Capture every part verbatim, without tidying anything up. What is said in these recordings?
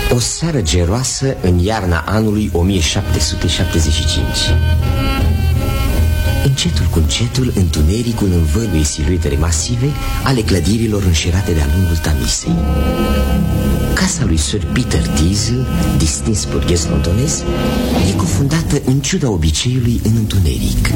O seară geroasă în iarna anului o mie șapte sute șaptezeci și cinci. Încetul cu încetul, întunericul învăluie siluetele masive ale clădirilor înșirate de-a lungul Tamisei. Casa lui Sir Peter Teazle, distins burghez londonez, e cufundată în ciuda obiceiului în întuneric.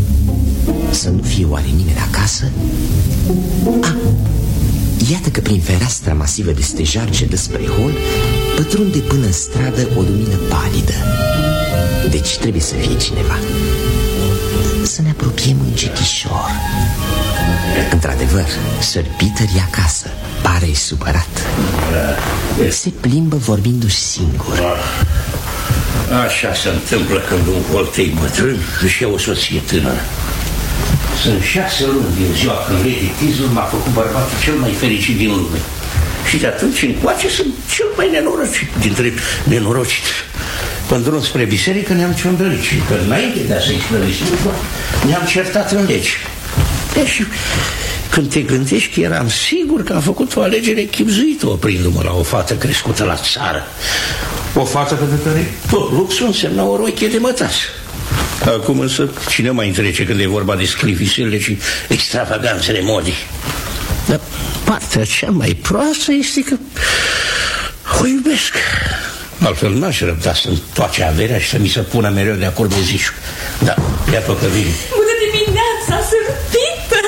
Să nu fie oare nimeni acasă? Ah, iată că prin fereastra masivă de stejar ce dă spre hol pătrunde până în stradă o lumină palidă. Deci trebuie să fie cineva. Să ne apropiem încetișor. Într-adevăr, Sir Peter e acasă. Pare supărat. Se plimbă vorbindu-și singur. Așa se întâmplă când un coltei bătrân își ia o soție tânără. Sunt șase luni din ziua când Lady Teazle m-a făcut bărbatul cel mai fericit din lume. Și de atunci încoace sunt cel mai nenorocit dintre nenorocit. Pe drum spre biserică ne-am ciondărit și că înainte de a să-i slăvi slujba ne-am certat în legi. Deci, când te gândești că eram sigur că am făcut o alegere chibzuită oprindu-mă la o fată crescută la țară. O fată pentru care tot luxul însemna o rochie de mătas. Acum însă cine mai întrece când e vorba de scliviselile și extravaganțele modii? Dar partea cea mai proastă este că o iubesc. Altfel n-aș răbda să-mi toace averea și să mi se pună mereu de acord de zișul. Da, iată că vin. Bună dimineața, Sir Peter!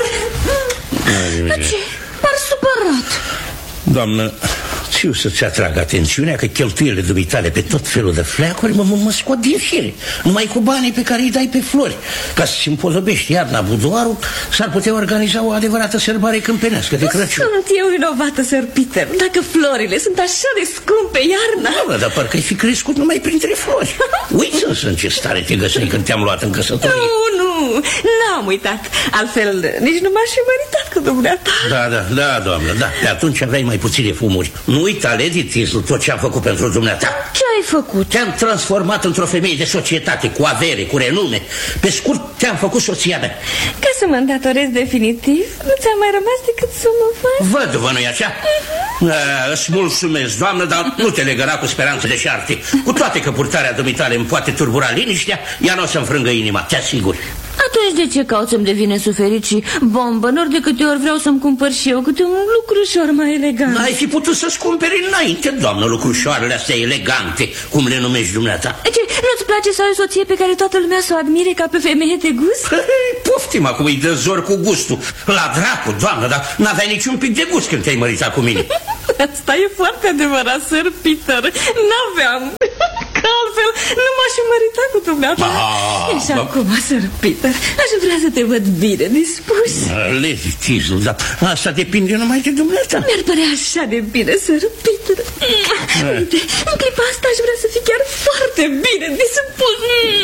Dar ce? Par supărat. Doamnă, țiu să-ți atrag atențiunea că cheltuielile dumitale pe tot felul de fleacuri mă, mă scot din fire. Numai cu banii pe care îi dai pe flori. Ca să-ți împodobești iarna budoarul, s-ar putea organiza o adevărată sărbare câmpenească de Crăciun. Sunt eu vinovată, Sir Peter. Dacă florile sunt așa de scumpe iarna. Da, dar parcă ai fi crescut numai printre flori. Uiți însă în ce stare te găseai când te-am luat în căsătorie. Nu, nu, n-am uitat. Altfel, nici nu m-aș fi măritat cu dumneata. Da, da, da, doamnă, da. Pe atunci aveai mai puține fumuri. Nu uita, Lady Teazle, tot ce am făcut pentru dumneata. Ce ai făcut? Te-am transformat într-o femeie de societate, cu avere, cu renume. Pe scurt, te-am făcut soția mea. Ca să mă îndatorez definitiv, nu ți-a mai rămas decât să mă faci? Văd-vă, nu-i așa? Uh-huh. Îți mulțumesc, doamnă, dar nu te legăra cu speranțe de șarte. Cu toate că purtarea dumitale îmi poate turbura liniștea, ea nu o să-mi frângă inima, te asigur. Atunci de ce caut să-mi devine suferit și bombă? Nori de câte ori vreau să-mi cumpăr și eu câte un lucrușor mai elegant. N-ai fi putut să-ți cumperi înainte, doamnă, lucrușoarele astea elegante, cum le numești dumneata. Ce, nu-ți place să ai o soție pe care toată lumea să o admire ca pe femeie de gust? Poftim, acum îi dă zor cu gustul. La dracu, doamnă, dar n-aveai niciun pic de gust când te-ai măritat cu mine. Asta e foarte adevărat, Sir Peter. N-aveam. Că altfel nu m-aș fi măritat cu dumneata. Ești acum, Sir Peter. Aș vrea să te văd bine dispus. Lady Teazle, dar asta depinde numai de dumneata. Mi-ar părea așa de bine, Sir Peter. Uite, în clipa asta aș vrea să fii chiar foarte bine dispus.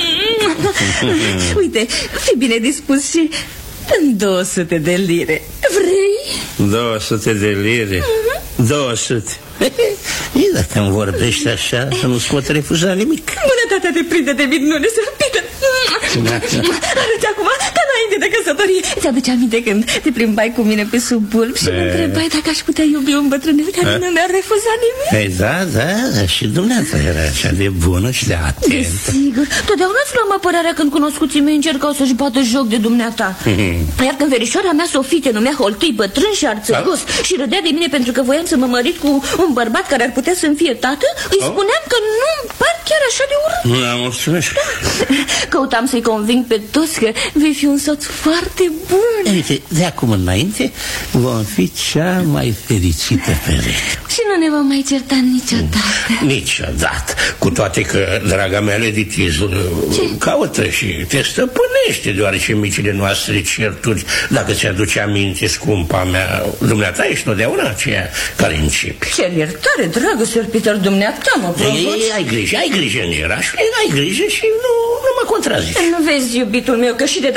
Uite, fii bine dispus și în două sute de lire. Vrei? două sute de lire? două sute. E, dacă îmi vorbești așa, nu-ți pot refuza nimic. Bunătatea te prinde de minune, Sir Peter. Arăți acum ca înainte de căsătorie. Ți-aduce aminte când te plimbai cu mine pe sub bulb și mă întrebai dacă aș putea iubi un bătrânel care nu mi-ar refuza nimic? Păi da, da, și dumneata era așa de bună și de atent. Desigur, totdeauna îți luam apărarea când cunoscuții mei încercau să-și bată joc de dumneata. Iar când verișoara mea Sofie te numea holtâi bătrân și arțăgos și râdea de mine pentru că voiam să mă mărit cu un bărbat care ar putea să-mi fie tată, îi spuneam că nu-mi par chiar așa de urât. Da, mulțumesc. Căutam să-i conving pe toți că vei fi un soț foarte bun. Uite, de acum înainte vom fi cea mai fericită pereche. Și nu ne vom mai certa niciodată. Niciodată. Cu toate că, draga mea, Lady Teazle, caută și te stăpânește, deoarece micile noastre certuri, dacă ți-aduce aminte, scumpa mea, dumneata ești totdeauna aceea care începe. Ce iertare, dragă Sir Peter, dumneata mă provoci. Ai grijă, ai grijă, Nerașule, ai grijă și nu, nu mă contrazici. Nu vezi, iubitul meu, că și de data asta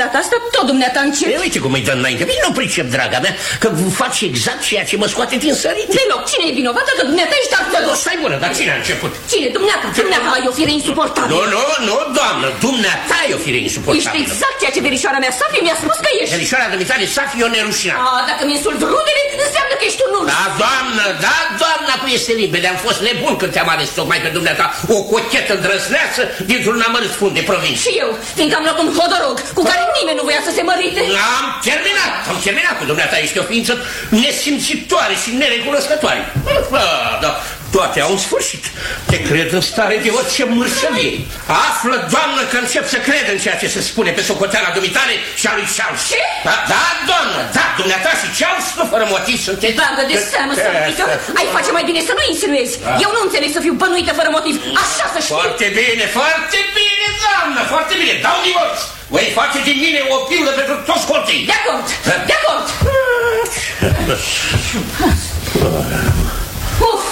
tot dumneata încet. E, uite cum îi dă înainte. Bine, nu pricep, draga mea, că faci exact ceea ce mă scoate din sărite. Deloc, cine e vinovată că dumneata ești acționat? Stai bună, dar cine a început? Cine? Dumneata, dumneata ai o fire insuportabilă. Nu, nu, nu, doamnă, dumneata ai o fire insuportabilă. Ești exact ceea ce verișoara mea Safi mi-a spus că ești. Verișoara dumitale Safi e o nerușinată. A, dacă mi insult rudele, înseamnă că ești un urs. Da, doamnă, da, doamnă, acum este limpede. Am fost nebun când te-am ales tocmai pe dumneata o cochetă îndrăzneață dintr-un amărât fund de provincie. Și eu, fiindcă am luat un hodorog cu care nimeni nu voia să se mărite. Am terminat, am terminat cu dumneata. Ești o ființă nesimțitoare și nerecunoscătoare. Da, da, toate au un sfârșit. Te cred în stare de orice mărșăvie. Află, doamnă, că încep să cred în ceea ce se spune pe socoteala dumitare și a lui Charles. Ce? Da, da, doamnă, da, dumneata și Charles nu fără motiv sunteți... Bagă de seamă, sărbică, ai face mai bine să nu insinuezi. Da. Eu nu înțeleg să fiu bănuită fără motiv, așa să știi. Foarte bine, foarte bine, doamnă, foarte bine, dau divorț. Voi face din mine o pildă pentru toți colții. De acord, de acord. Uf.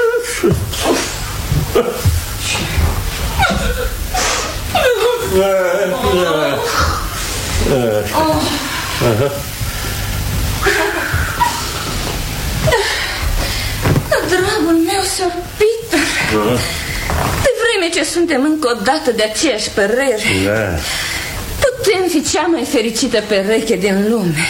Dragul meu, Sir Peter, de vreme ce suntem încă o dată de aceeași părere, putem fi cea mai fericită pereche din lume.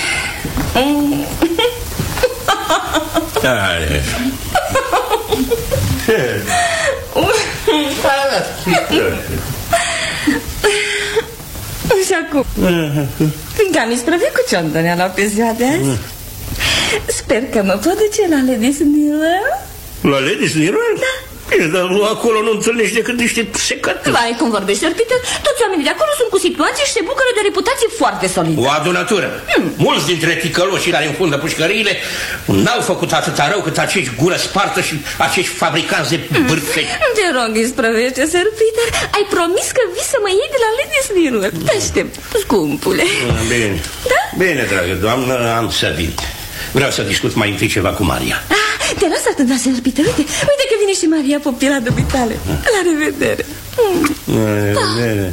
Și acum, fiindcă am isprăvit cu ciondăneala pe ziua de azi, sper că mă pot duce la Lady Snirwell. La Lady Snirwell? Da. Bine, dar acolo nu înțelegi decât niște secături. Vai, cum vorbești, Sir Peter? Toți oamenii de acolo sunt cu situații și se bucură de reputație foarte solidă. O adunătură. Hmm. Mulți dintre ticăloșii care înfundă pușcăriile n-au făcut atâta rău cât acești gură spartă și acești fabricanți de bârfeci. Hmm. Te rog, isprăvește, Sir Peter. Ai promis că vii să mă iei de la Lady Snirwell. Te aștept, scumpule. Bine. Da? Bine, dragă doamnă, am să vin. Vreau să discut mai întâi ceva cu Maria. Ah, te las atât, Sir Peter. Uite, uite că vine și Maria, popila dumitale. La revedere. La revedere.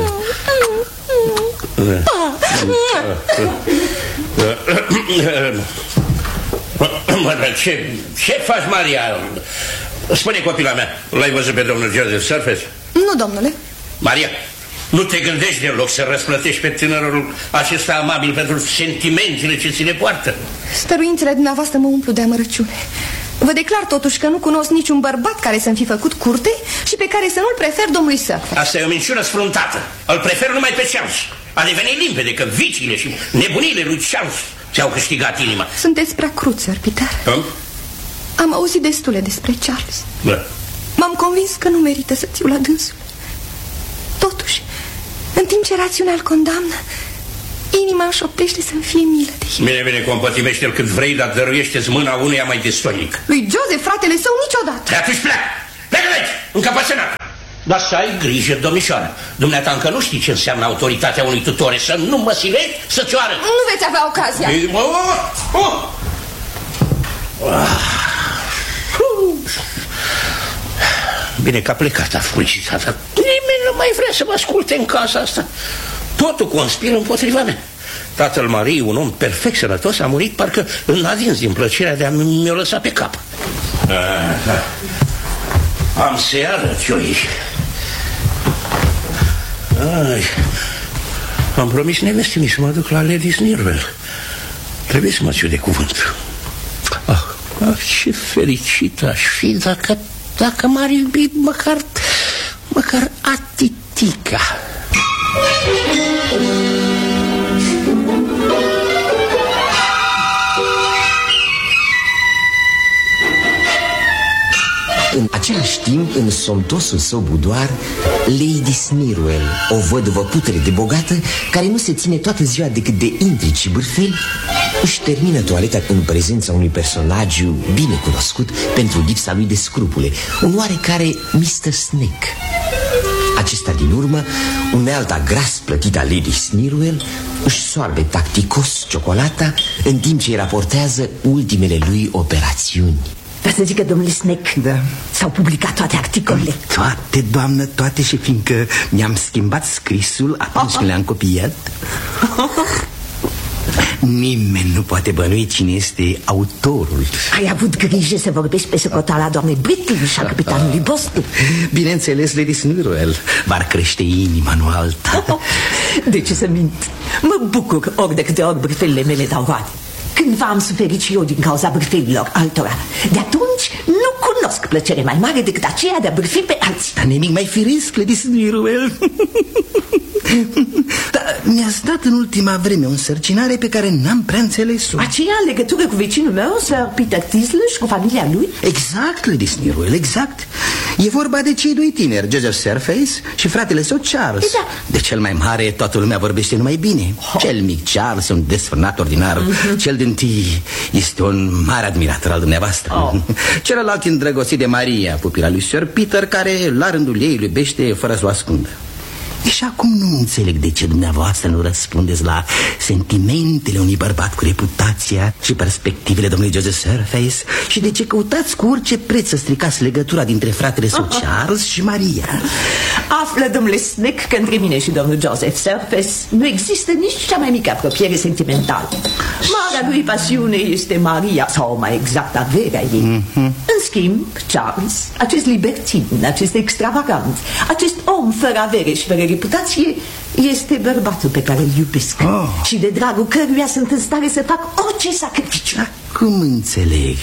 Ce, ce faci, Maria? Spune, copila mea, l-ai văzut pe domnul Joseph Surface? Nu, domnule. Maria, nu te gândești deloc să răsplătești pe tânărul acesta amabil pentru sentimentele ce ți le poartă? Stăruințele dumneavoastră mă umplu de amărăciune. Vă declar totuși că nu cunosc niciun bărbat care să-mi fi făcut curte și pe care să nu-l prefer domnului Surface. Asta e o minciună sfruntată. Îl prefer numai pe Charles. A devenit limpede că viciile și nebunile lui Charles ți-au câștigat inima. Sunteți prea crud, Sir Peter. Hum? Am auzit destule despre Charles. Da. M-am convins că nu merită să țiu la dânsul. Totuși, în timp ce rațiunea îl condamnă, inima își optește să-mi fie milă de el. Bine, bine, compătimește-l cât vrei, dar dăruiește-ți mâna unuia mai destonic. Lui Joseph, fratele său, niciodată. De atunci pleacă! Pleacă de aici, încăpățânat! Dar să ai grijă, domnișoară. Dumneata încă nu știi ce înseamnă autoritatea unui tutore. Să nu mă silești să-ți oară. Nu veți avea ocazia. Ei, mă, oh, oh. Ah. Bine că a plecat, a fulgitat. Nimeni nu mai vrea să mă asculte în casa asta. Totul conspiră împotriva mea. Tatăl Mariei, un om perfect sănătos, a murit parcă în adins din plăcerea de a mi-o lăsa pe cap. Ah, am să arăt eu aici. Ai, am promis nevestii să mă duc la Lady Snirwell. Trebuie să mă țiu de cuvânt. Ah, ah, ce fericit aș fi dacă, dacă m-ar iubi măcar, măcar atitica. În același timp, în somtosul său budoar, Lady Snirwell, o văduvă putere de bogată, care nu se ține toată ziua decât de intrici și bârfeli, își termină toaleta în prezența unui personaj bine cunoscut pentru lipsa lui de scrupule, un oarecare mister Snake. Acesta din urmă, unealta gras plătită a Lady Snirwell, își soarbe tacticos ciocolata în timp ce îi raportează ultimele lui operațiuni. Vreau să zic că, domnule Snec, da. S-au publicat toate articolele. Toate, doamnă, toate. Și fiindcă mi-am schimbat scrisul atunci când le-am copiat, nimeni nu poate bănui cine este autorul. Ai avut grijă să vorbești pe socoteala doamnei Britling și a capitanului Boston. Bineînțeles, Lady Snirwell. V-ar crește inima, nu alta. De ce să mint? Mă bucur ori de câte ori bârfelile mele dau roade. Cândva am suferit și eu din cauza bârfelilor altora. De atunci nu cunosc plăcere mai mare decât aceea de a bârfi pe alții. Dar nimic mai firesc, Lady Snirwell. Dar mi-ați dat în ultima vreme o însărcinare pe care n-am prea înțeles-o. Aceea în legătură cu vecinul meu, Sir Peter Teazle, și cu familia lui? Exact, Lady Snirwell, exact. E vorba de cei doi tineri, Joseph Surface și fratele său Charles. Da. De cel mai mare toată lumea vorbește numai bine. oh. Cel mic Charles, un desfrânat ordinar. mm-hmm. Cel din-tâi este un mare admirator al dumneavoastră. oh. Celălalt îndrăgostit de Maria, pupila lui Sir Peter, care la rândul ei îl iubește fără să o ascundă. Și acum nu înțeleg de ce dumneavoastră nu răspundeți la sentimentele unui bărbat cu reputația și perspectivele domnului Joseph Surface și de ce căutați cu orice preț să stricați legătura dintre fratele său Charles și Maria. Află, domnule Snec, că între mine și domnul Joseph Surface nu există nici cea mai mică apropiere sentimentală. Marea lui pasiune este Maria, sau mai exact averea ei. mm-hmm. În schimb, Charles, acest libertin, acest extravagant, acest om fără avere și fără reputație, este bărbatul pe care îl iubesc. oh. Și de dragul căruia sunt în stare să fac orice sacrificiu. Acum înțeleg.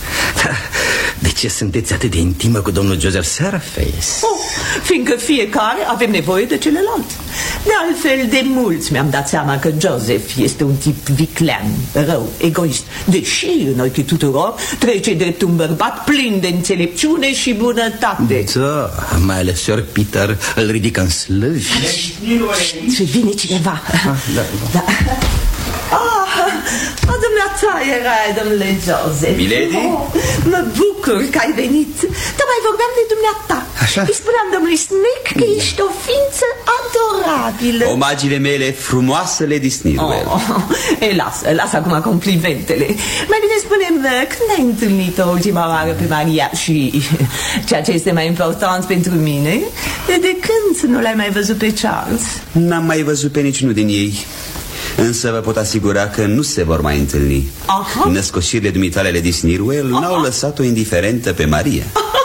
De ce sunteți atât de intimă cu domnul Joseph Surface? Oh, fiindcă fiecare avem nevoie de celălalt. De altfel, de mulți mi-am dat seama că Joseph este un tip viclean, rău, egoist, deși în ochii tuturor trece drept un bărbat plin de înțelepciune și bunătate. Da, mai ales Sir Peter îl ridică în slăvi. Și vine cineva. ah, da, da. Ah, a, dumneata erai, domnule Joseph. Milady? Oh, mă bucur că ai venit. Dar mai vorbeam de dumneata. Așa? Îi spuneam domnului Snec că ești o ființă adorabilă. Omagiile mele frumoase, Lady Snirwell. oh, E, lasă, lasă acum complimentele. Mai bine spune-mi, când ai întâlnit-o ultima oară pe Maria? Și ceea ce este mai important pentru mine, de când nu l-ai mai văzut pe Charles? N-am mai văzut pe niciunul din ei. Însă vă pot asigura că nu se vor mai întâlni. Aha. Născoșirile dumitale, Lady Snirwell, n-au lăsat-o indiferentă pe Maria.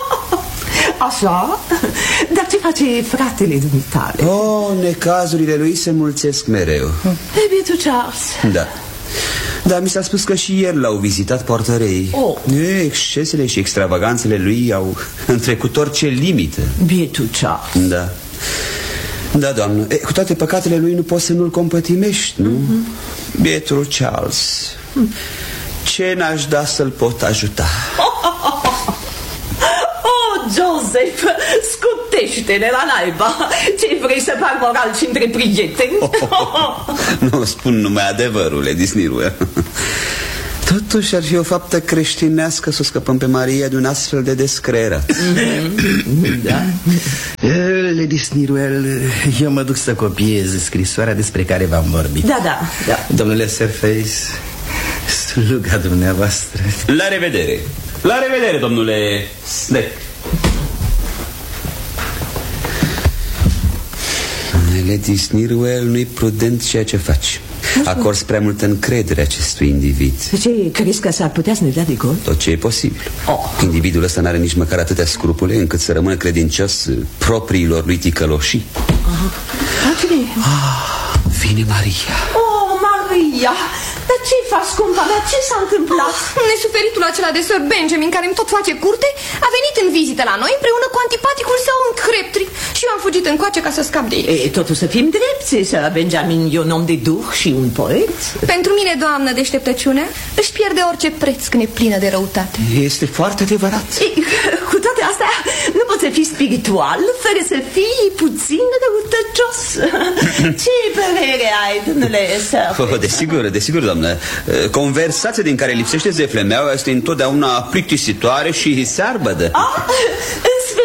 Așa? Dar ce face fratele dumitale? Oh, necazurile lui se mulțesc mereu. E bietul Charles. Da. Dar mi s-a spus că și ieri l-au vizitat poartărei. oh. Excesele și extravaganțele lui au întrecut orice limită. Bietul Charles. Da. Da, doamnă, e, cu toate păcatele lui nu poți să nu-l compătimești, nu? Mm-hmm. Bietul Charles. mm. Ce n-aș da să-l pot ajuta? Oh, Joseph, scutește-ne la naiba. Ce vrei să fac moral și între prieteni? oh, oh, oh. Nu, spun numai adevărul, Lady Snirwell. Totuși ar fi o faptă creștinească să scăpăm pe Maria de un astfel de descreeră. mm-hmm. Da. Lady Snirwell, eu mă duc să copiez scrisoarea despre care v-am vorbit. Da, da, da. Domnule Surface, sluga dumneavoastră. La revedere. La revedere, domnule Snec. Lady Snirwell, nu-i prudent ceea ce faci. Acorzi prea multă încredere acestui individ. De ce crezi că s-ar putea să ne dea de gol? Tot ce e posibil. oh. Individul ăsta n-are nici măcar atâtea scrupule încât să rămână credincios propriilor lui ticăloșii. uh-huh. ah, Vine Maria. Oh, Maria! Dar ce faci, scumpa mea? Ce s-a întâmplat? Oh, nesuferitul acela de Sir Benjamin, care îmi tot face curte, a venit în vizită la noi împreună cu antipaticul său în creptri. Și eu am fugit încoace ca să scap de ei. E, totul să fim drepți, Sir Benjamin e un om de duh și un poet. Pentru mine, doamnă deșteptăciunea, își pierde orice preț când e plină de răutate. Este foarte adevărat. E, cu toate astea, nu poți să fii spiritual fără să fii puțin răutăcios. Ce părere ai, domnule Surface? Oh, desigur, desigur, doamnă. Conversația din care lipsește zeflemeaua este întotdeauna plictisitoare și searbădă. Ah, în sfârșit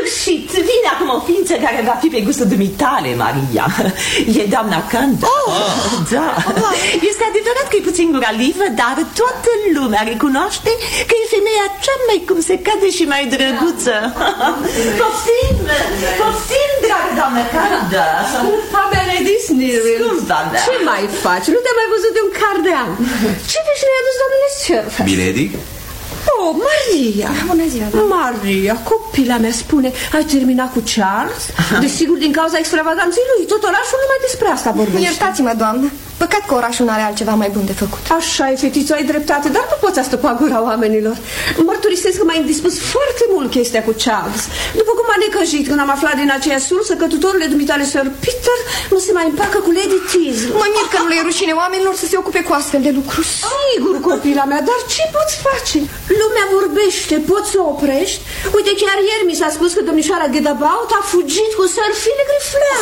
sfârșit, vine acum o ființă care va fi pe gustul dumitale, Maria. E doamna Candor. Oh. Da. Oh. Este adevărat că e puțin guralivă, dar toată lumea recunoaște că e femeia cea mai cum se cade și mai drăguță. Poftim, poftim, dragă doamna Candor. Abia ne Disney-ul. Ce mai faci? Nu te-am mai văzut de un car de an. Ce vezi ne-ai adus, doamnele Cerf? Biledic? Oh, Maria! Bună ziua, da. Maria, copila mea spune, ai terminat cu Charles? Desigur, din cauza extravaganței lui, tot orașul numai despre asta vorbește. Iertați-mă, doamnă. Păcat că orașul nu are altceva mai bun de făcut. Așa e, fetiță, ai dreptate, dar nu poți astăpa gura oamenilor. Mărturisesc că m-a indispus foarte mult chestia cu Charles. După cum m-a necăjit când am aflat din aceea sursă că tutorile dumitale Sir Peter nu se mai împacă cu Lady Teasle. Mă mir că nu le e rușine oamenilor să se ocupe cu astfel de lucruri. Sigur, copila mea, dar ce poți face? Lumea vorbește, poți să o oprești? Uite, chiar ieri mi s-a spus că domnișoara Ghedabaut a fugit cu Sir Philip Griflean.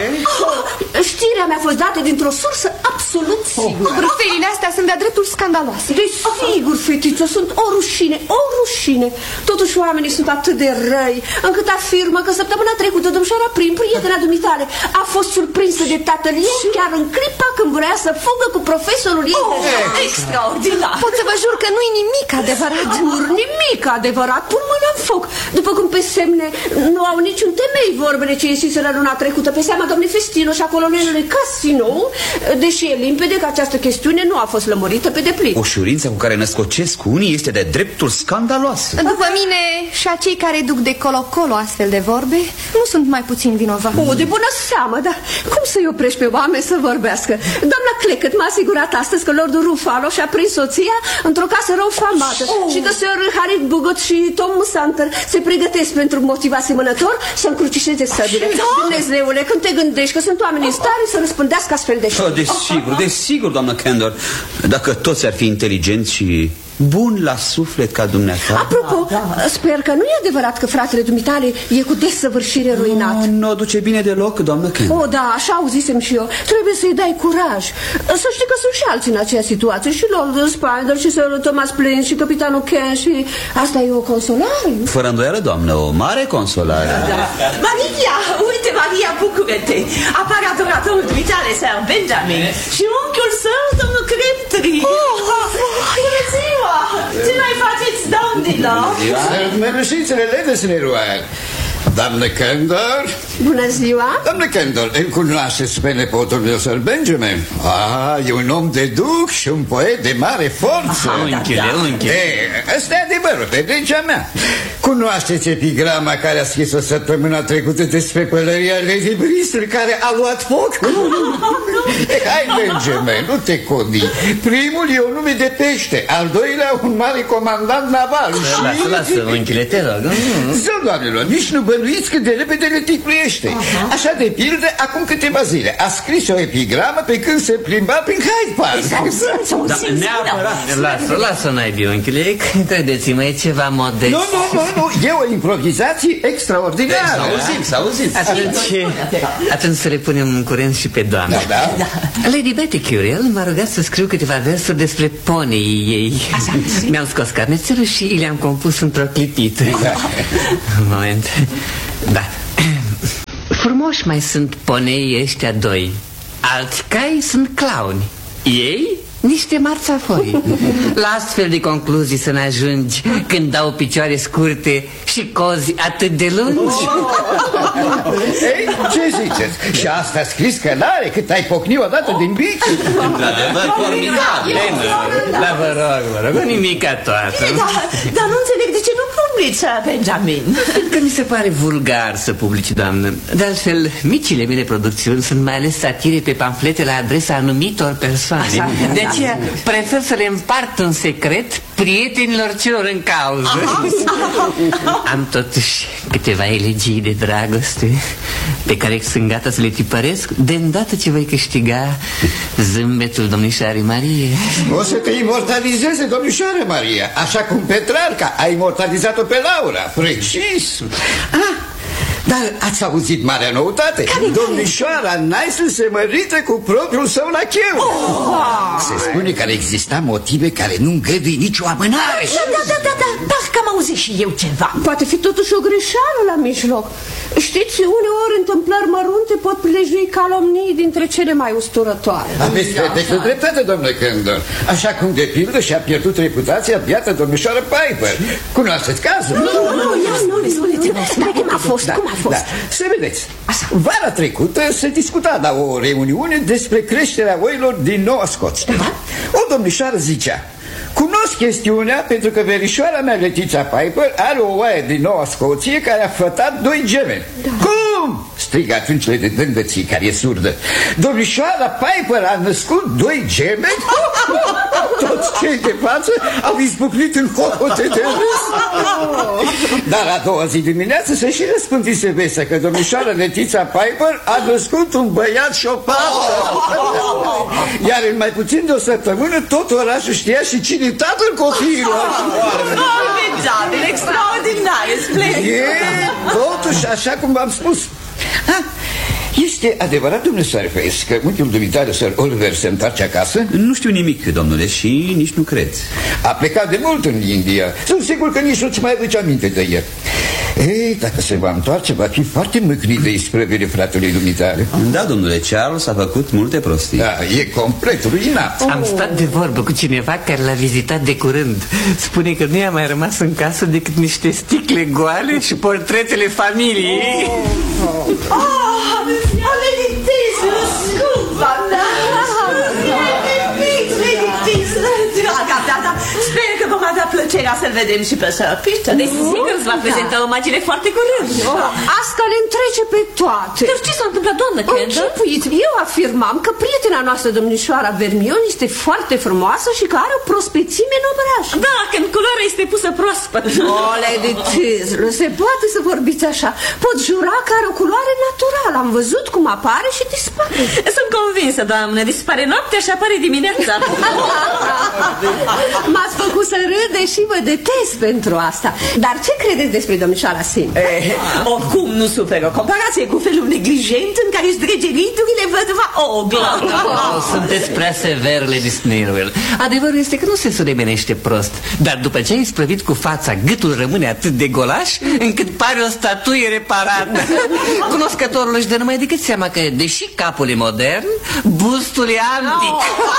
Știrea mi-a fost dată dintr-o sursă absolut sigur. Brăfelile astea sunt de-a dreptul scandaloase. Desigur, fetiță, sunt o rușine, o rușine. Totuși oamenii sunt atât de răi încât afirmă că săptămâna trecută domnișoara Prim, prietena dumitale, a fost surprinsă de tatăl ei chiar în clipa când vrea să fugă cu profesorul ei. Oh, extraordinar. Pot să vă jur că nu-i nimic adevărat. Jur, nimic adevărat. Pun mâna în foc. După cum pe semne nu au niciun temei vorbele ce iesiseră luna trecută pe seama domnului Festino și a colonelului Casino, deși e limpede că această chestiune nu a fost lămurită pe deplin. Ușurința cu care născocesc unii este de dreptul scandaloasă. După mine, și acei care duc de colo-colo astfel de vorbe nu sunt mai puțin vinovați. O, de bună seamă, dar cum să-i oprești pe oameni să vorbească? Doamna Cleckett m-a asigurat astăzi că Lordul Ruffalo și-a prins soția într-o casă rău famată oh. și că Sir Harry Bugot și Tom Musanter se pregătesc pentru motiv asemănător să încrucișeze săbile. Dumnezeule, când te gândești că sunt oameni în stare să răspândească astfel de știri. Oh, desigur, desigur, doamnă Candor. Dacă toți ar fi inteligenți și bun la suflet ca dumneata. Apropo, da, da. Sper că nu e adevărat că fratele dumitale e cu desăvârșire ruinat. Nu, nu o duce bine deloc, doamnă Candor. Oh, da, așa auzisem și eu. Trebuie să-i dai curaj. Să știi că sunt și alții în aceea situație. Și Lord Spider, și Sir Thomas Plain, și capitanul Ken. Și asta e o consolare. Fără îndoială, doamnă, o mare consolare. Da, da. Maria, uite, Maria, bucură-te. Apare adoratorul dumitale, Sir Benjamin, și unchiul său, domnul Crabtree. Oh, oh, bună ziua! Ce mai faceți, domnilor? Sunt merășițele Lady Leroy. Doamnă Candor. Bună ziua. Doamnă Candor, îl cunoașteți pe nepotul meu, Sir Benjamin? Ah, e un om de duc și un poet de mare forță. Aha, unchile, unchile. E, ăsta e adevărul, pe legea mea. Cunoașteți epigrama care a scris-o săptămâna trecută despre pălăria Lady Bristol care a luat foc? E, hai, Benjamin, nu te codi. Primul e un nume de pește, al doilea un mare comandant naval. Lasă, lasă, unchile, te rog. Zău, doamnelor, nici nu bănuiți cât de repede le ticluiește. Așa, de pildă, acum câteva zile a scris o epigramă pe când se plimba prin Hyde Park. Da, neapărat. Lasă, lasă, naibii, unchile. Credeți-mă, e ceva modest. Nu, nu, nu, nu, e o improvizație extraordinară. Să auzim, să auzim. Atunci, atunci să le punem în curent și pe doamne. Da, da. Lady Betty Curiel m-a rugat să scriu câteva versuri despre ponii ei. Mi-am scos carnețelul și le-am compus într-o clipită. Un moment. Da. Frumoși mai sunt poneii ăștia doi. Alți cai sunt clauni. Ei niște marțafoi. La astfel de concluzii să ne ajungi când dau picioare scurte și cozi atât de lungi. Ei, ce ziceți? Și asta a scris că n-are cât ai pocni odată din bici? Într-adevăr, formidabil. Da, vă rog, vă rog, o nimica toată. Dar nu înțeleg de ce nu publici, Benjamin. Că mi se pare vulgar să publici, doamnă. De altfel, micile mele producțiuni sunt mai ales satire pe pamflete la adresa anumitor persoane. De aceea prefer să le împart în secret prietenilor celor în cauză. Am totuși câteva elegii de dragoste pe care sunt gata să le tipăresc de îndată ce voi câștiga zâmbetul domnișoarei Marie. O să te imortalizeze, domnișoară Maria, așa cum Petrarca a imortalizat-o pe Laura. Precis. Ah, Dar ați auzit marea noutate? Domnișoara Nice se mărită cu propriul său lacheu. oh. Se spune că ar exista motive care nu îngădui nicio amânare. Da, da, da, da, da. Parcă am auzit și eu ceva. Poate fi totuși o greșeală la mijloc. Știți, uneori întâmplări mărunte pot prilejui calomnii dintre cele mai usturătoare. Aveți perfectă dreptate, domnule Kendall. Așa cum de pildă și-a pierdut reputația biată domnișoară Piper. Cunoașteți cazul? Nu, nu, nu, nu, spuneți-vă. Dar cum a fost? Cum a fost? Da, să vedeți. Vara trecută se discuta la o reuniune despre creșterea oilor din Noua Scoție. O domnișoară zicea: cunosc chestiunea pentru că verișoara mea, Letiția Piper, are o oaie din Noua Scoție care a fătat doi gemeni. Da. Cum? Strigă atunci de dândății, care e surdă. Domnișoara Piper a născut doi gemeni? Toți cei de față au izbucnit în hohote de râs. Dar a doua zi dimineață se și răspândise vestea că domnișoara Letiția Piper a născut un băiat și o fată. Iar în mai puțin de o săptămână tot orașul știa și cine e tatăl copiilor. Formidabil, extraordinar, splendid. E, totuși, așa cum v-am spus. Ha? Este adevărat, domnule Scarface, că unchiul dumitare, Sir Oliver, se întoarce acasă? Nu știu nimic, domnule, și nici nu cred. A plecat de mult în India. Sunt sigur că nici nu-ți mai aduce aminte de el. Ei, dacă se va întoarce, va fi foarte mâhnit de isprăvire fratelui dumitare. Da, domnule, Charles a făcut multe prostii. Da, e complet ruinat. Am stat de vorbă cu cineva care l-a vizitat de curând. Spune că nu i-a mai rămas în casă decât niște sticle goale și portretele familiei. Oh, oh, oh, scumpa mea! Sper că vom avea plăcerea să-l vedem și pe Sir Peter. Desigur, îți va prezenta o imagine foarte curând. Asta le întrece pe toate. Dar ce s-a întâmplat, doamnă Kendall? Închipuiți, eu afirmam că prietena noastră, domnișoara Vermion, este foarte frumoasă și că are o prospețime în obraj. Da, când culoarea este pusă proaspăt. O, Lady Teazle, se poate să vorbiți așa. Pot jura că are o culoare naturală. Am văzut cum apare și dispare. Sunt convinsă, doamnă, dispare noaptea și apare dimineața. M-ați făcut să râd, deși vă detest pentru asta. Dar ce credeți despre domnișoara Sim? Eh, oricum nu suferă o comparație cu felul neglijent în care își drege riturile văduva Oglă. Oh, sunteți prea sever, Lady Snirwell. Adevărul este că nu se suremenește prost. Dar după ce ai sprăvit cu fața, gâtul rămâne atât de golaș încât pare o statuie reparată. Cunoscătorul își dă numai decât seama că, deși capul e modern, bustul e antic.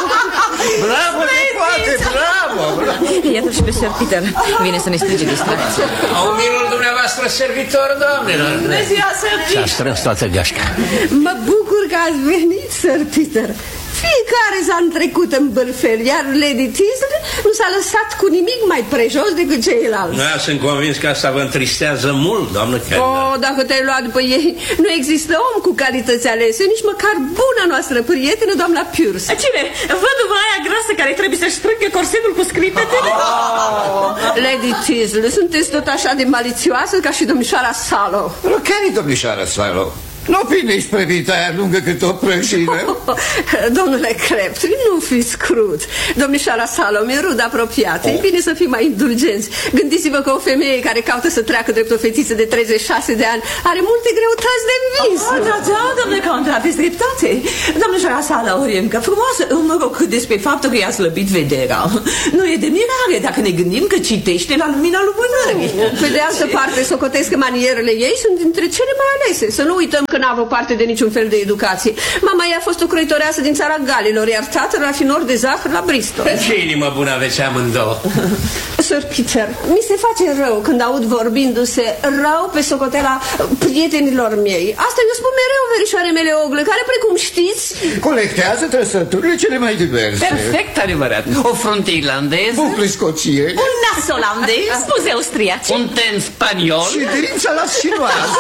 Bravo, poate, bravo! Iată și pe Sir Peter. Vine să ne strige distracție. Au minul dumneavoastră servitor, doamnelor. Bună ziua, Sir Peter. S-a strâns toată gașca. Mă bucur că ați venit, Sir Peter. Fiecare s-a întrecut în bârfel, iar Lady Teazle nu s-a lăsat cu nimic mai prejos decât ceilalți. Da, sunt convins că asta vă întristează mult, doamnă Kendall. Oh, dacă te-ai luat după ei, nu există om cu calități alese, nici măcar buna noastră prietenă, doamna Pierce. Cine? Văduva aia grasă care trebuie să-și strângă corsetul cu scripetele? Oh, Lady Teazle, sunteți tot așa de malițioasă ca și domnișoara Sallow. Care-i domnișoara Sallow? Nu bine isprăvita aia lungă cât o prăjină. Domnule Crabtree, nu fiți crud. Domnișoara Sallow e rudă apropiată. E bine să fim mai indulgenți. Gândiți-vă că o femeie care caută să treacă drept o fetiță de treizeci și șase de ani are multe greutăți de învins. Oh, da, da, domnule Contra, aveți dreptate. Domnișoara Sallow e încă frumoasă. Mă rog, despre faptul că i-a slăbit vederea. Nu e de mirare dacă ne gândim că citește la lumina lumânării. Pe de altă parte, socotesc că manierele ei sunt dintre cele mai alese. Să nu uităm că n-a avut parte de niciun fel de educație. Mama ei a fost o croitoreasă din țara Galilor, iar tatăl rafinor de zahăr la Bristol. Ce inimă bună aveți amândouă. Sir Peter, mi se face rău când aud vorbindu-se rău pe socotela prietenilor mei. Asta eu spun mereu, verișoare mele Ogle, care, precum știți, colectează trăsăturile cele mai diverse. Perfect adevărat. O frunte irlandeză, bucle scoțieni, un nas olandez, spuze austriaci, un ten spaniol și drința la șinoază.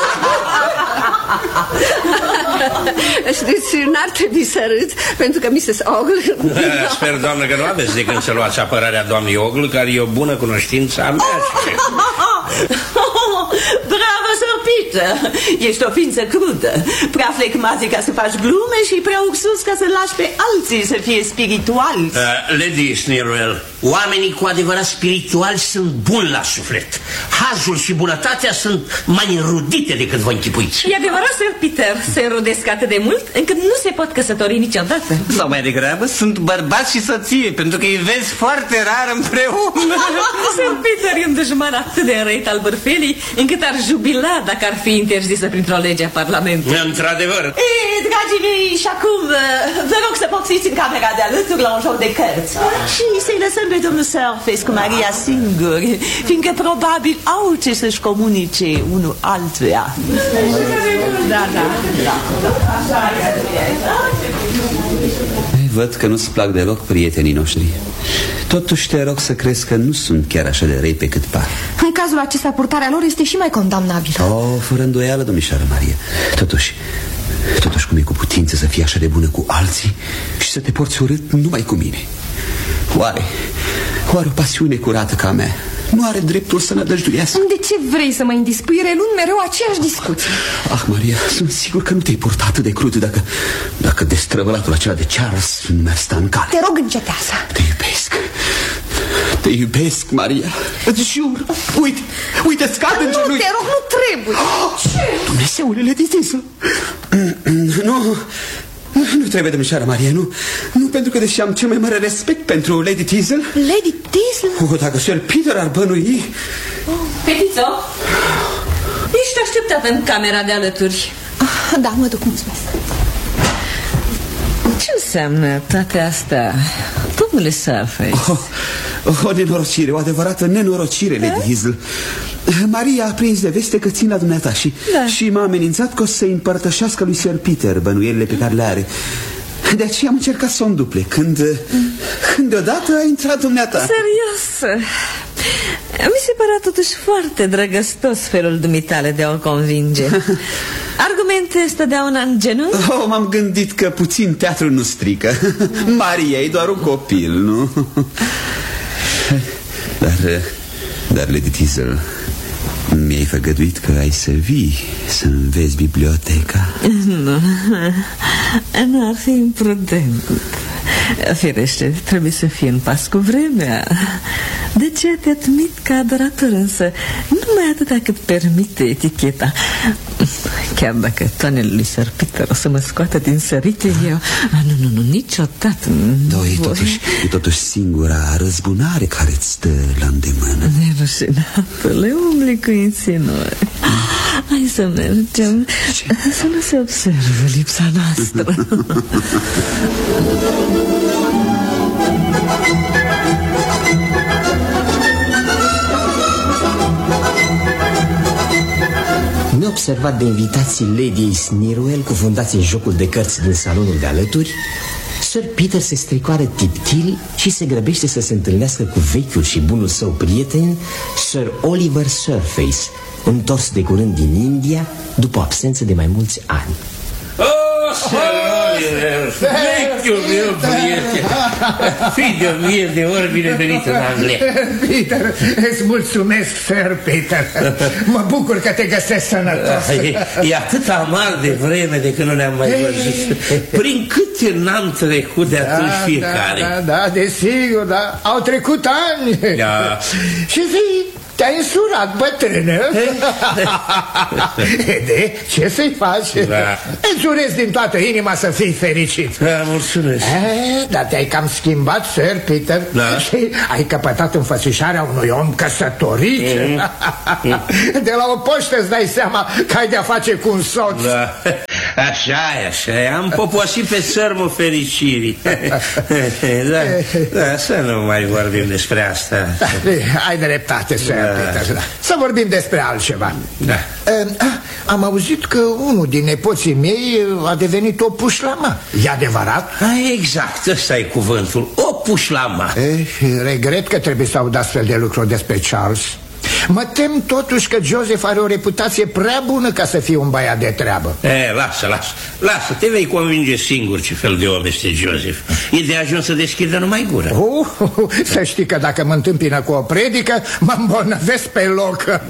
Știți, n-ar trebui să râd, pentru că missus Ogle... Sper, doamnă, că nu aveți de când să luați apărarea doamnei Ogle, care e o bună cunoștință a mea. Bravo, Sir Peter! Ești o ființă crudă, prea flegmatic ca să faci glume și prea uxus ca să lași pe alții să fie spirituali. Uh, Lady Snirwell, Oamenii cu adevărat spirituali sunt buni la suflet. Hazul și bunătatea sunt mai înrudite decât vă închipuiți. E adevărat, Sir Peter, se înrudesc atât de mult încât nu se pot căsători niciodată. Sau mai degrabă sunt bărbat și soție, pentru că îi vezi foarte rar împreună. Sir Peter e un dușman atât de înrăit al bârfelii încât ar jubila dacă ar fi interzisă printr-o lege a Parlamentului. Într-adevăr. Ei, dragii mei, și acum vă rog să poftiți în camera de alături la un joc de cărți și să-i lăsăm pe domnul Surface cu Maria singuri, fiindcă probabil au ce să-și comunice unul altuia. Da, da, da. Văd că nu-ți plac deloc prietenii noștri. Totuși te rog să crezi că nu sunt chiar așa de răi pe cât par. În cazul acesta, purtarea lor este și mai condamnabilă. Oh, fără îndoială, domnișoară Maria. Totuși, totuși cum e cu putință să fii așa de bună cu alții și să te porți urât numai cu mine? Oare, oare o pasiune curată ca a mea nu are dreptul să nădăjduiască? De ce vrei să mă indispui relând mereu aceeași discuție? Ah, Maria, sunt sigur că nu te-ai purtat atât de crud dacă, dacă destrăvălatul acela de Charles nu mi-ar sta în cale. Te rog, încetează. Te iubesc. Te iubesc, Maria. Îți jur. Uite, uite, scad în genunchi. Nu, te rog, nu trebuie. Ce? Dumnezeule, Lady Teazle. Nu... Nu trebuie, domnișoara Maria, nu. Nu, pentru că deși am cel mai mare respect pentru Lady Teazle. Lady Teazle? Oh, dacă Sir Peter ar bănui. Oh, Fetițo, ești așteptată în camera de alături. Ah, da, mă duc, mulțumesc. Ce înseamnă toate astea, domnule Surface? Oh, oh, o nenorocire, o adevărată nenorocire, Lady Teazle. Maria a prins de veste că țin la dumneata și, da. și m-a amenințat că o să-i împărtășească lui Sir Peter bănuielile pe care le are. De aceea am încercat să o înduple când, mm. când deodată a intrat dumneata. Serios? Mi se părea totuși foarte drăgăstos felul dumitale de a o convinge. Argumente stădeau în genunchi? Oh, m-am gândit că puțin teatru nu strică. Maria e doar un copil, nu? Dar, dar Lady Teazle, mi-ai făgăduit că ai să vii să înveți biblioteca? Nu, nu ar fi imprudent. Firește, trebuie să fie în pas cu vremea. De ce te admit ca adorator, însă numai atâta cât permite eticheta. Chiar dacă tonele lui Sir Peter o să mă scoată din sărite, eu... Nu, nu, nu, niciodată. Da, e totuși, e totuși singura răzbunare care îți stă la îndemână. Nerușinatule, umbli cu insinuări. Hai să mergem. Ce? Să nu se observe lipsa noastră. Neobservat de invitații Lady Snirwell cufundați în jocul de cărți din salonul de alături, Sir Peter se strecoară tiptil și se grăbește să se întâlnească cu vechiul și bunul său prieten, Sir Oliver Surface, întors de curând din India după o absență de mai mulți ani. Oh, Sir Oliver, vechiul meu prieten, fii de mie de ori binevenit în Anglia. Peter, îți mulțumesc, Sir Peter. Mă bucur că te găsesc sănătos. E, e atât amar de vreme de când nu ne-am mai văzut. Prin câte n-am trecut de atunci da, fiecare. Da, da, da, desigur, da. Au trecut ani. Da. Și zi, te-ai însurat, bătrână. De ce să-i faci? Da. Îți urez din toată inima să fii fericit. Da, mulțumesc. E, dar te-ai cam schimbat, Sir Peter. Da. Și ai căpătat înfățișarea unui om căsătorit. Mm. De la o poștă îți dai seama că ai de-a face cu un soț. Da. Așa e, așa e. Am poposit pe sărmul fericirii. Da, da, să nu mai vorbim despre asta. Da, ai dreptate, Sir da. Peter, da. Să vorbim despre altceva. Da. Am auzit că unul din nepoții mei a devenit o pușlamă. E adevărat? Exact, ăsta e cuvântul, o pușlamă. Regret că trebuie să aud astfel de lucruri despre Charles. Mă tem totuși că Joseph are o reputație prea bună ca să fie un băiat de treabă. E, lasă, lasă, lasă, te vei convinge singur ce fel de om este Joseph. E de ajuns să deschidă numai gură. uh, Să știi că dacă mă întâmpină cu o predică, mă îmbolnăvesc pe loc.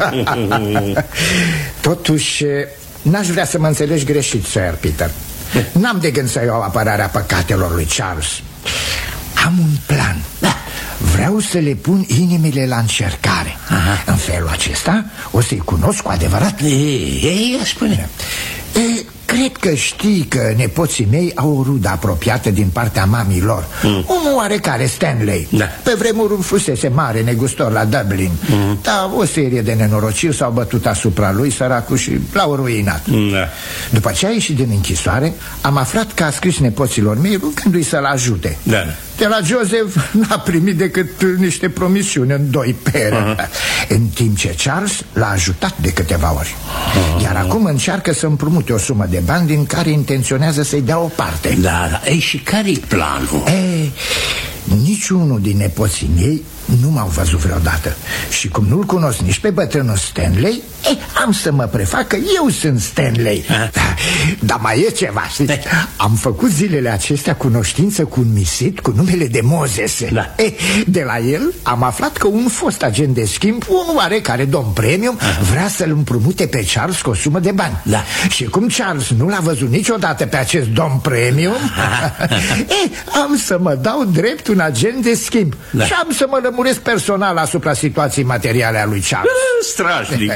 Totuși, n-aș vrea să mă înțelegi greșit, Sir Peter. N-am de gând să iau apărarea păcatelor lui Charles. Am un plan. vreau să le pun inimile la încercare. Aha. În felul acesta o să-i cunosc cu adevărat. Ei, ei, spune. E, cred că știi că nepoții mei au o rudă apropiată din partea mamii lor, mm. un oarecare Stanley. Da. Pe vremuri fusese mare negustor la Dublin, mm. dar o serie de nenorociri s-au bătut asupra lui, săracul, și l-au ruinat. Da. După ce a ieșit din închisoare, am aflat că a scris nepoților mei rugându-i să-l ajute. Da. De la Joseph n-a primit decât niște promisiuni în doi pere. Uh-huh. În timp ce Charles l-a ajutat de câteva ori. uh-huh. Iar acum încearcă să împrumute o sumă de bani din care intenționează să-i dea o parte. Da, da. Ei, și care-i planul? Ei, niciunul din nepoții mei nu m-au văzut vreodată. Și cum nu-l cunosc nici pe bătrânul Stanley, ei, am să mă prefac că eu sunt Stanley. da, Dar mai e ceva, știi? Am făcut zilele acestea cunoștință cu un misit cu numele de Moses. da. ei, De la el am aflat că un fost agent de schimb, un oarecare domn Premium, Aha. vrea să-l împrumute pe Charles cu o sumă de bani. da. Și cum Charles nu l-a văzut niciodată pe acest domn Premium, ei, am să mă dau drept un agent de schimb. da. Și am să mă lămuresc personal asupra situației materiale a lui Charles. Strașnic.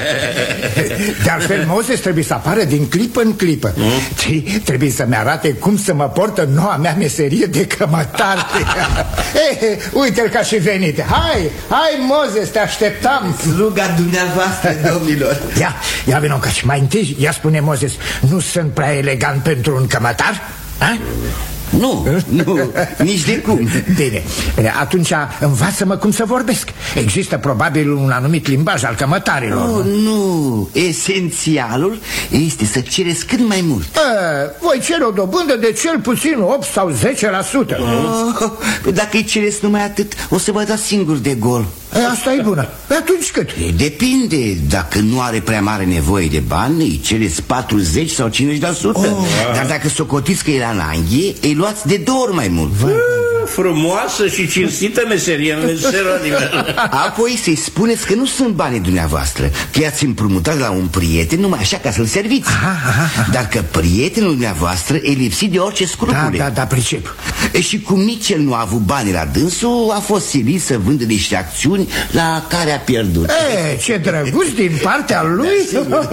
De altfel, Moses trebuie să apară din clipă în clipă. mm? Trebuie să-mi arate cum să mă port în noua mea meserie de cămătar. eh, Uite-l ca și venit. Hai, hai Moses, te așteptam. Sluga dumneavoastră, domnilor. Ia, ia vino încoace. Mai întâi, ia spune Moses, nu sunt prea elegant pentru un cămătar? Ha? Nu, nu, nici de cum. Bine, atunci învață-mă cum să vorbesc. Există probabil un anumit limbaj al cămătarilor. Oh, nu, esențialul este să cereți cât mai mult. A, voi cere o dobândă de cel puțin opt sau zece la sută. oh, Dacă îi cereți numai atât, o să vă dați singur de gol. E, asta e bună. Atunci cât? E, depinde. Dacă nu are prea mare nevoie de bani, îi cereți patruzeci sau cincizeci la sută. oh. Dar dacă socotiți că e la ananghie, îi luați de două ori mai mult. Vai, frumoasă și cinstită meserie în meserul. Apoi să-i spuneți că nu sunt banii dumneavoastră, că i-ați împrumutat la un prieten numai așa ca să-l serviți. aha, aha, aha. Dar că prietenul dumneavoastră e lipsit de orice scrupule. Da, da, da, pricep. E, și cum nici el nu a avut bani la dânsul, a fost silit să vândă niște acțiuni la care a pierdut. E, ce drăguț din partea lui.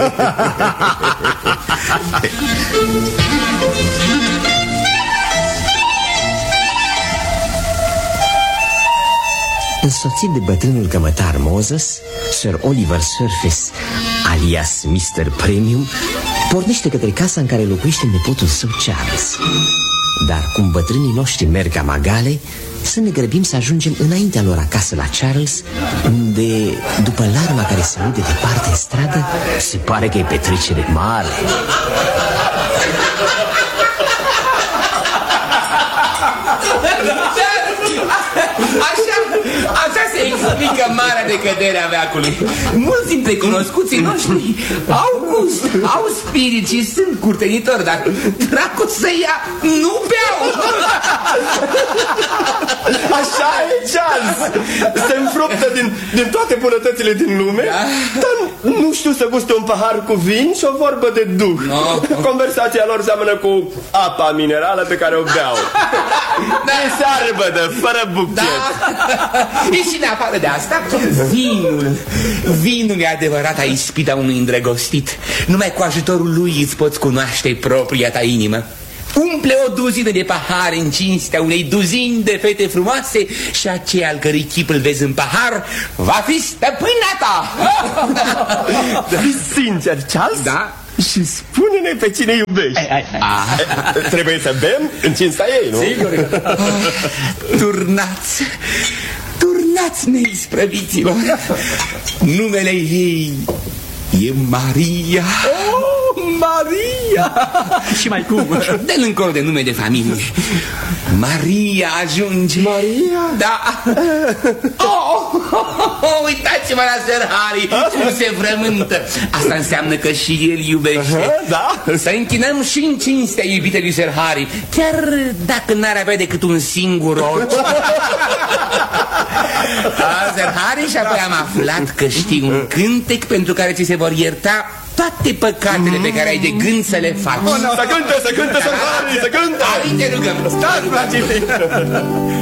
Însoțit de bătrânul cămătar Moses, Sir Oliver Surface, alias mister Premium, pornește către casa în care locuiește nepotul său Charles. Dar cum bătrânii noștri merg ca magale, să ne grăbim să ajungem înaintea lor acasă la Charles, unde, după larma care se aude departe în stradă, se pare că e petrecere mare. Așa, așa se explică marea decădere a veacului. Mulți dintre cunoscuții noștri au gust, au spirit și sunt curtenitori, dar dracu să ia, nu beau. Așa e, Charles. Se înfruptă din, din toate bunătățile din lume, da. Dar nu știu să guste un pahar cu vin și o vorbă de duh. no. Conversația lor seamănă cu apa minerală pe care o beau. Da. E searbădă, fără buchet. Da. Și și în afară de asta, vinul Vinul e adevărata ispita unui îndrăgostit. Numai cu ajutorul lui îți poți cunoaște propria ta inimă. Umple o duzină de pahare în cinstea unei duzini de fete frumoase și aceea al cărui chip îl vezi în pahar va fi stăpâna ta. Fii sincer, Charles? Da. Și spune-ne pe cine iubești. ai, ai, ai. Trebuie să bem în cinstea ei, nu? Sigur. Turnați Turnați neisprăviților. Numele ei e Maria. Oh, Maria! Și mai cum? Dă-l încolo de nume de familie. Maria ajunge. Maria? Da. Oh, oh, oh, oh, uitați-vă la Sir Harry cum se vrământă. Asta înseamnă că și el iubește. uh-huh, Da. Să închinăm și în cinstea iubitelui Sir Harry, chiar dacă n-ar avea decât un singur ochi. A, Sir Harry, și apoi am aflat că știi un cântec pentru care ți se vor ierta toate păcatele pe care ai de gând să le faci. Să cânte, să cânte, Sir Harry, să cânte! Hai, te rugăm! Stați,